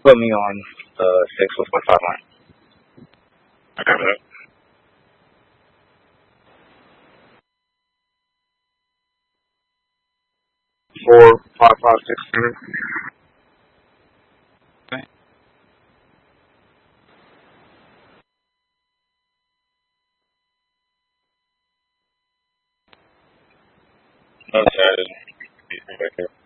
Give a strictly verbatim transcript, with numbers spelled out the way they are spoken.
Put me on uh six with my five line. I got that. Four, five, five, six, seven. Okay. Okay, I just right there.